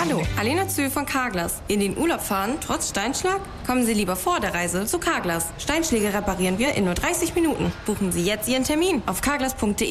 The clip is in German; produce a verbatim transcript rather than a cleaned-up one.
Hallo, Alena Zühl von Carglass. In den Urlaub fahren, trotz Steinschlag? Kommen Sie lieber vor der Reise zu Carglass. Steinschläge reparieren wir in nur dreißig Minuten. Buchen Sie jetzt Ihren Termin auf carglass punkt de.